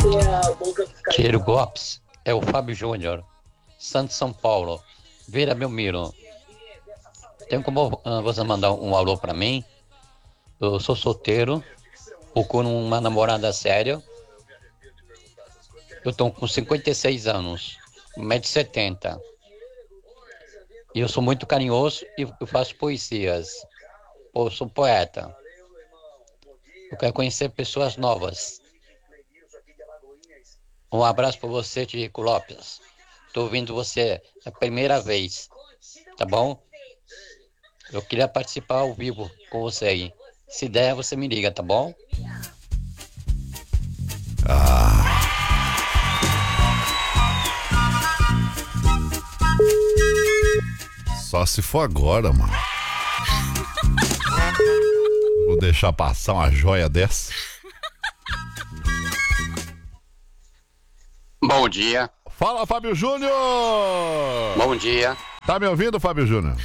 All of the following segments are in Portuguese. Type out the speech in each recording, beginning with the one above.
Tiro Golpes é o Fábio Júnior, Santos, São Paulo. Vira Belmiro. Tem como você mandar um alô pra mim? Eu sou solteiro, procuro uma namorada séria. Eu tô com 56 anos, 1,70 m. E eu sou muito carinhoso e eu faço poesias. Eu sou poeta. Eu quero conhecer pessoas novas. Um abraço para você, Tico Lopes. Estou ouvindo você a primeira vez, tá bom? Eu queria participar ao vivo com você aí. Se der, você me liga, tá bom? Só se for agora, mano. Vou deixar passar uma joia dessa. Bom dia. Fala, Fábio Júnior! Bom dia. Tá me ouvindo, Fábio Júnior?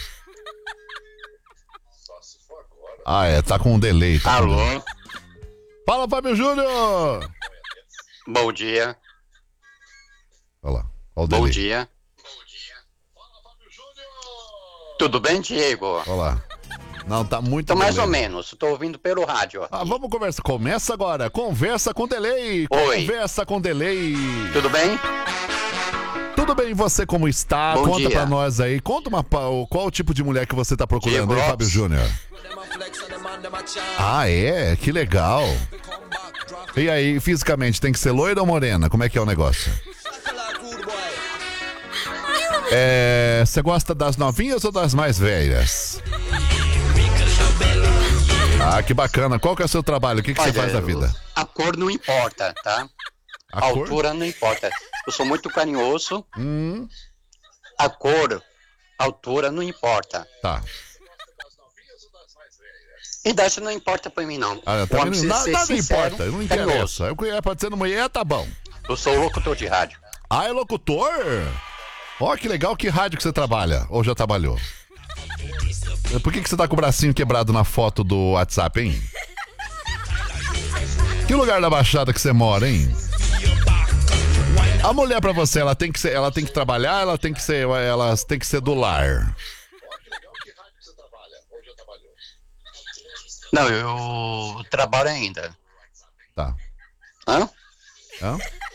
Ah, tá com um delay. Tá Alô? Fala, Fábio Júnior! Bom dia. Olha lá, olha o delay. Bom dia. Tudo bem, Diego? Olha lá. Não, tá muito Tô mais delay. ou menos, tô ouvindo pelo rádio. Vamos conversar. Começa agora. Conversa com delay. Oi. Conversa com delay. Tudo bem? Tudo bem, você como está? Bom Conta dia. pra nós aí. Conta qual o tipo de mulher que você tá procurando, Diego hein, Lopes. Fábio Júnior? Ah, é? Que legal. E aí, fisicamente, tem que ser loira ou morena? Como é que é o negócio? Você gosta das novinhas ou das mais velhas? Ah, que bacana. Qual que é o seu trabalho? O que você faz da vida? A cor não importa, tá? A cor? Altura não importa. Eu sou muito carinhoso. A cor, altura não importa. Tá. Idade não importa pra mim, não. Ah, O tá homem vendo? precisa ser Nada sincero, importa, não carinhoso. interessa. Pode ser mulher, tá bom. Eu sou locutor de rádio. Ah, é locutor? Ó, que legal, que rádio que você trabalha? Ou já trabalhou? Por que você tá com o bracinho quebrado na foto do WhatsApp, hein? Que lugar da Baixada que você mora, hein? A mulher pra você, ela tem que trabalhar, ela tem que ser do lar. Não, eu trabalho ainda. Tá. Hã? Hã?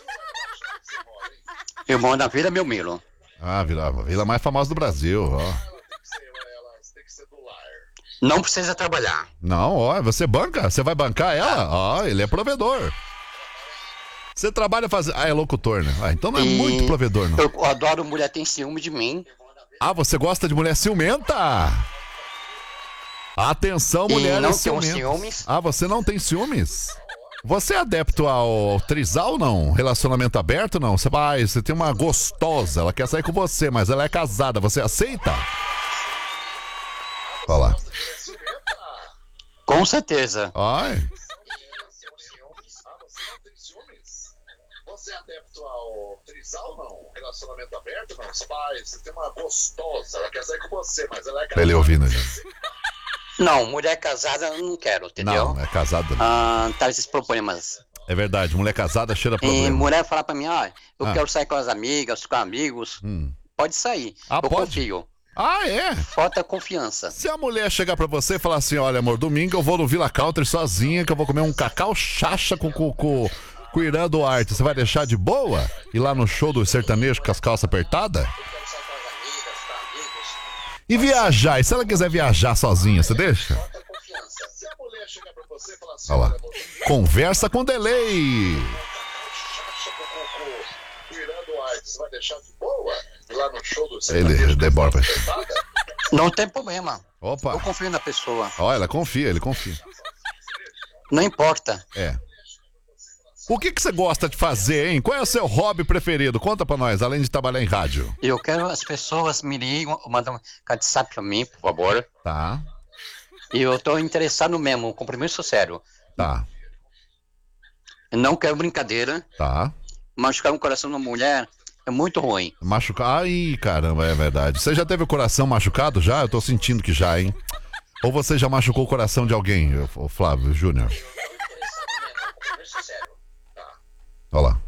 Eu moro na Vila Belmiro. Ah, a vila mais famosa do Brasil, ó. Não precisa trabalhar. Não, ó, você banca? Você vai bancar ela? Ó, ele é provedor. Você trabalha fazendo... Ah, é locutor, né? Ah, então não é muito provedor, não. Eu adoro mulher tem ciúme de mim. Ah, você gosta de mulher ciumenta? Atenção, mulheres não tenho ciumentas. ciúmes. Ah, você não tem ciúmes? Você é adepto ao trisal, não? Relacionamento aberto, não? Você tem uma gostosa, ela quer sair com você, mas ela é casada, você aceita? Olha lá. Com certeza. Ai. Você é adepto ao trisal, não? Relacionamento aberto, não? Você tem uma gostosa, ela quer sair com você, mas ela é casada. Ele ouvindo já. Não, mulher casada eu não quero, entendeu? Não, é casada. Tá esses problemas. É verdade, mulher casada cheira E problema. mulher fala pra mim, eu quero sair com as amigas, com amigos. Pode sair. Ah, eu pode? confio. Ah, é? Falta confiança. Se a mulher chegar pra você e falar assim, olha, amor, domingo eu vou no Villa Country sozinha, que eu vou comer um cacau chacha com o Irã Duarte, você vai deixar de boa? Ir lá no show do sertanejo com as calças apertadas? E viajar, e se ela quiser viajar sozinha, você deixa? Se a mulher chegar pra você e falar assim, Olha lá. Conversa com delay. o Irã Duarte, você vai deixar de boa? Ir lá no show do Ele debora. Não tem problema. Opa. Eu confio na pessoa. Olha, ela confia, ele confia. Não importa. É. O que você gosta de fazer, hein? Qual é o seu hobby preferido? Conta pra nós, além de trabalhar em rádio. Eu quero as pessoas me ligam, mandam um WhatsApp pra mim, por favor. Tá, E eu tô interessado mesmo, um compromisso sério. tá, Eu não quero brincadeira. tá. Machucar um coração de uma mulher é muito ruim. Machucar. Ai, caramba, é verdade. Você já teve o coração machucado já? Eu tô sentindo que já, hein? Ou você já machucou o coração de alguém, o Flávio Júnior? Olha lá.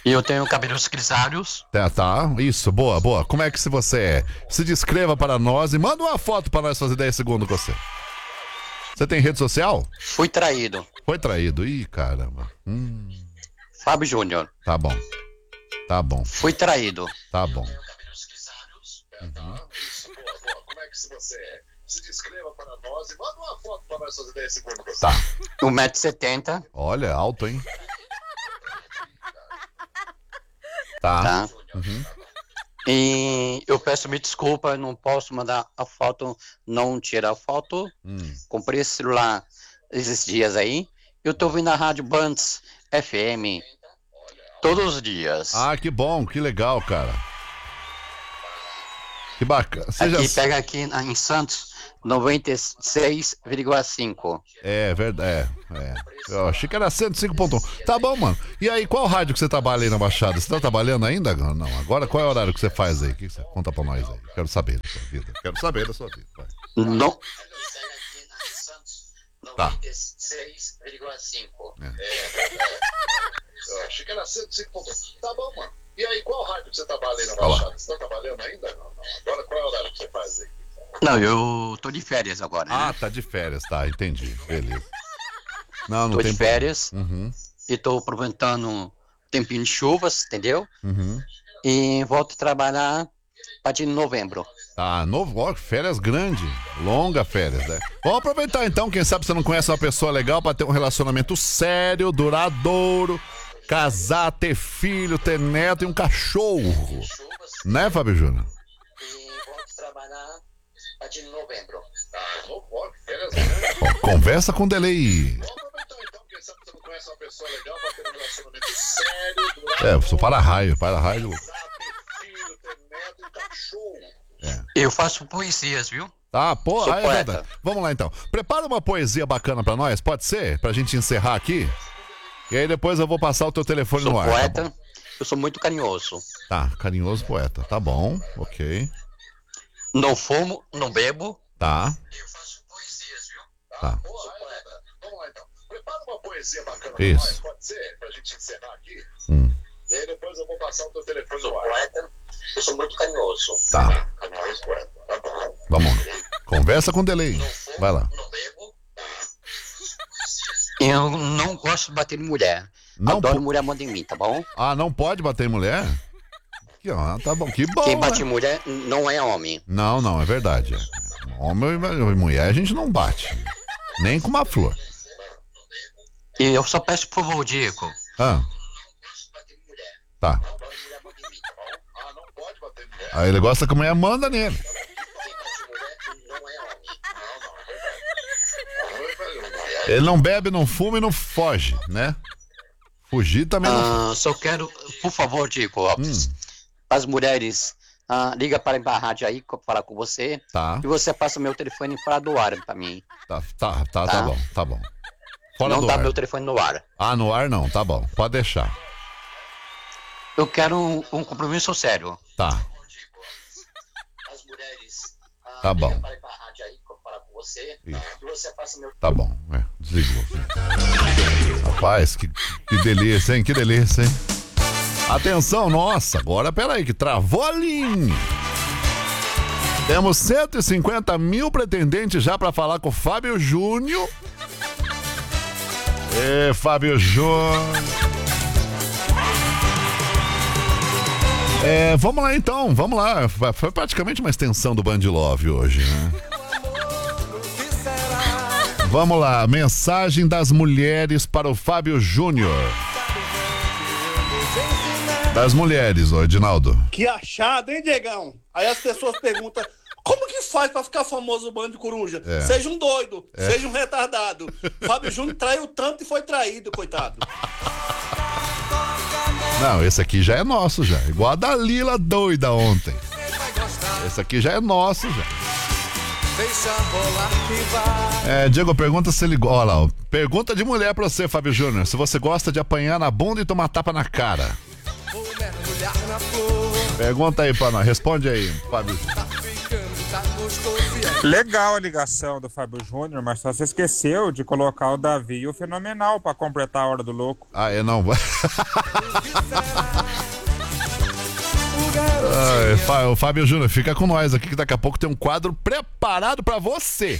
E eu tenho cabelos grisalhos. Tá, isso, boa. Como é que você é? Se descreva para nós e manda uma foto para nós fazer 10 segundos com você. Você tem rede social? Fui traído. Foi traído. Ih, caramba. Fábio Júnior. Tá bom. Fui traído. Tá bom. Isso, boa. Como é que você é? Se descreva para nós e manda uma foto para nós fazer 10 segundos com você. Tá. 1,70 m. Olha, alto, hein? Tá. Tá? E eu peço me desculpa, não posso mandar a foto, não tirar a foto. Comprei esse celular esses dias aí. Eu tô ouvindo a Rádio Bands FM todos os dias. Ah, que bom, que legal, cara. Que bacana. Aqui, pega aqui em Santos, 96,5. É verdade, Eu achei que era 105.1. Tá bom, mano. E aí, qual rádio que você trabalha aí na Baixada? Você tá trabalhando ainda? Não, agora qual é o horário que você faz aí? Que você conta pra nós aí? Quero saber da sua vida. Vai. Não. Tá. 96,5. Eu achei que era 105.1. Tá bom, mano. E aí, qual rádio que você trabalha aí na Olha lá. Baixada? Você tá trabalhando ainda? Não. Agora, qual é o horário que você faz aí? Não, eu tô de férias agora, né? Ah, tá de férias, tá, entendi. Beleza. Não Tô tem de férias Uhum. e tô aproveitando um tempinho de chuvas, entendeu? Uhum. E volto a trabalhar a partir de novembro. Ah, férias grande, longa férias, né? Vamos aproveitar então, quem sabe você não conhece uma pessoa legal pra ter um relacionamento sério, duradouro, casar, ter filho, ter neto e um cachorro. Né, Fábio Júnior? E volto a trabalhar a partir de novembro. Férias grandes. Ó, conversa com delay. Vamos aproveitar então, quem sabe você não conhece uma pessoa legal pra ter um relacionamento sério, Eu sou para-raio. casar, ter filho, ter neto e um cachorro. Eu faço poesias, viu? Tá, pô, Sou é poeta. verdade. Vamos lá então. Prepara uma poesia bacana pra nós, pode ser? Pra gente encerrar aqui. E aí depois eu vou passar o teu telefone Sou no ar. poeta, Tá bom? eu sou muito carinhoso. Tá, carinhoso poeta. Tá bom, ok. Não fumo, não bebo. Tá, Eu faço poesias, viu? tá. Vamos lá então. Prepara uma poesia bacana Isso. pra nós, pode ser? Pra gente encerrar aqui. E aí depois eu vou passar o teu telefone Sou no ar. poeta, eu sou muito carinhoso. Tá, Carinhoso, poeta. Tá bom. vamos lá. Conversa com delay. Não fumo, Vai lá. não bebo. Eu não gosto de bater em mulher. Não Adoro po- mulher manda em mim, tá bom? Ah, não pode bater em mulher? Tá bom, que bom. Quem bate né? em mulher não é homem. Não, é verdade. Homem e mulher a gente não bate. Nem com uma flor. E eu só peço por favor, Diego. Ah, tá. Ah, não pode bater em mulher. Aí ele gosta que a mulher manda nele. Quem bate em mulher não é homem. Ele não bebe, não fuma e não foge, né? Fugir também não. Só quero, por favor, Diego Lopes, as mulheres, liga para a rádio aí, falar com você. Tá, E você passa meu telefone fora do ar pra mim. tá bom. Fora não do dá ar. meu telefone no ar. Ah, no ar não, tá bom. Pode deixar. Eu quero um compromisso sério. Tá, As mulheres, Tá bom. liga para a rádio aí, falar com você. Isso. E você passa meu tá bom. Desligou. Rapaz, que delícia, hein? Que delícia, hein? Atenção, nossa, agora peraí, que travou a linha. Temos 150 mil pretendentes já pra falar com o Fábio Júnior. Fábio Júnior. Vamos lá então, vamos lá. Foi praticamente uma extensão do Band Love hoje, né? Vamos lá, mensagem das mulheres para o Fábio Júnior. Das mulheres, ô Edinaldo. Que achado, hein, Diegão? Aí as pessoas perguntam, como que faz pra ficar famoso o Bando de Coruja? Seja um doido, seja um retardado. Fábio Júnior traiu tanto e foi traído, coitado. Não, esse aqui já é nosso já. Igual a Dalila doida ontem. Esse aqui já é nosso já. Diego, pergunta se ele... Olha lá, ó. Pergunta de mulher pra você, Fábio Júnior. Se você gosta de apanhar na bunda e tomar tapa na cara. Pergunta aí pra nós. Responde aí, Fábio. Legal a ligação do Fábio Júnior, mas só você esqueceu de colocar o Davi e o Fenomenal pra completar a hora do louco. Ah, eu não. O Fábio Júnior, fica com nós aqui que daqui a pouco tem um quadro preparado pra você.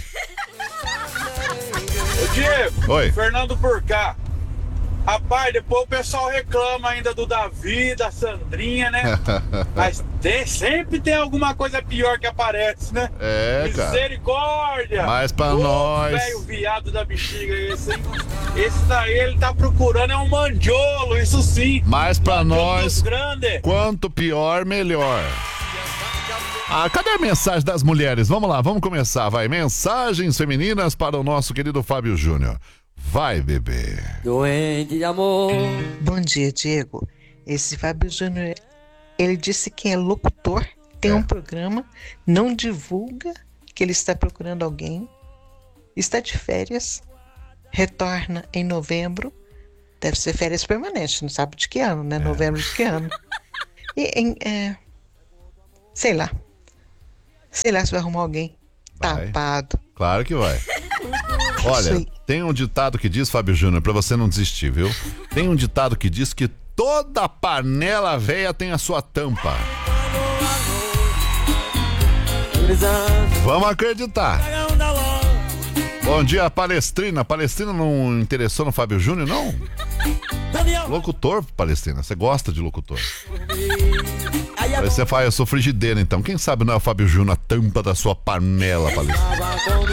Ô Diego, Oi. Fernando por cá. Rapaz, depois o pessoal reclama ainda do Davi, da Sandrinha, né? Mas sempre tem alguma coisa pior que aparece, né? É, cara. Misericórdia! Mas pra nós. Velho viado da bexiga esse, hein? Esse daí ele tá procurando é um mandiolo, isso sim. Mas pra nós, grande. quanto pior, melhor. Ah, cadê a mensagem das mulheres? Vamos lá, vamos começar, vai. Mensagens femininas para o nosso querido Fábio Júnior. Vai, bebê. Doente de amor. Bom dia, Diego. Esse Fábio Júnior, ele disse que é locutor, tem um programa, não divulga que ele está procurando alguém, está de férias, retorna em novembro, deve ser férias permanentes, não sabe de que ano, né? Novembro de que ano. E sei lá se vai arrumar alguém tapado. Claro que vai. Olha, tem um ditado que diz, Fábio Júnior, pra você não desistir, viu? Tem um ditado que diz que toda panela velha tem a sua tampa. Vamos acreditar. Bom dia, Palestrina. Palestrina não interessou no Fábio Júnior, não? Locutor, Palestrina. Você gosta de locutor? Aí você fala, eu sou frigideira, então. Quem sabe não é o Fábio Júnior a tampa da sua panela, Palestrina?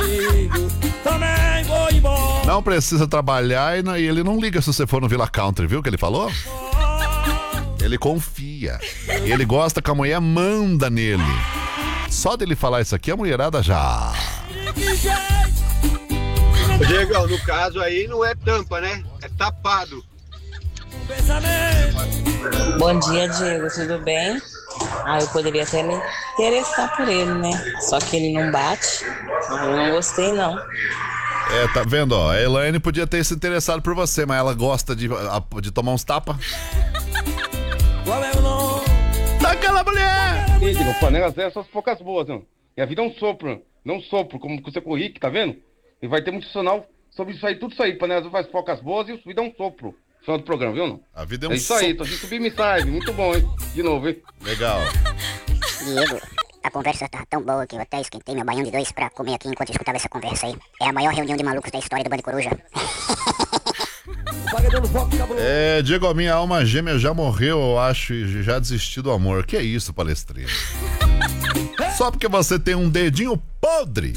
Não precisa trabalhar e ele não liga se você for no Villa Country, viu o que ele falou? Ele confia. Ele gosta que a mulher manda nele. Só dele falar isso aqui, a mulherada já... Diego, no caso aí não é tampa, né? É tapado. Bom dia, Diego, tudo bem? Eu poderia até me interessar por ele, né? Só que ele não bate. Eu não gostei, não. Tá vendo, ó? A Elaine podia ter se interessado por você, mas ela gosta de tomar uns tapas. Daquela mulher! Diego, panelas é essas poucas boas, não. Minha vida é um sopro. Não sopro, como você com o Rick, tá vendo? E vai ter muito dicional sobre isso aí, tudo isso aí. Panelas faz focas boas e o vida é um sopro. Final do programa, viu, não? A vida é um isso aí, tô de subir mensagem. Muito bom, hein? De novo, hein? Legal. Diego, a conversa tá tão boa que eu até esquentei meu baião de 2 pra comer aqui enquanto eu escutava essa conversa aí. É a maior reunião de malucos da história do Bande Coruja. Diego, a minha alma gêmea já morreu, eu acho, e já desistiu do amor. Que é isso, Palestrina? Só porque você tem um dedinho podre